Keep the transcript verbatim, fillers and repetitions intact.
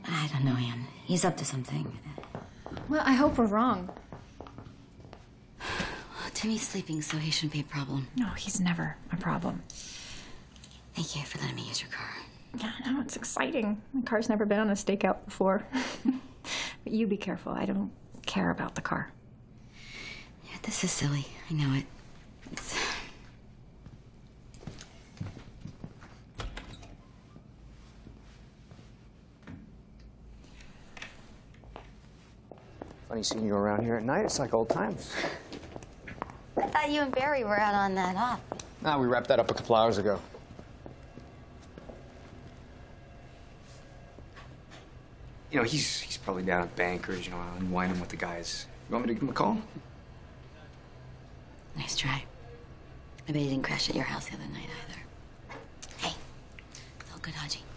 I don't know, Ann. He's up to something. Well, I hope we're wrong. Well, Timmy's sleeping, so he shouldn't be a problem. No, he's never a problem. Thank you for letting me use your car. Yeah, I know, it's exciting. My car's never been on a stakeout before. But you be careful. I don't care about the car. Yeah, this is silly. I know it. It's... Funny seeing you around here at night. It's like old times. I thought you and Barry were out on that op. Ah, we wrapped that up a couple hours ago. You know, he's he's probably down at Bankers, you know, unwinding with the guys. You want me to give him a call? Nice try. I bet he didn't crash at your house the other night either. Hey, it's all good, Haji.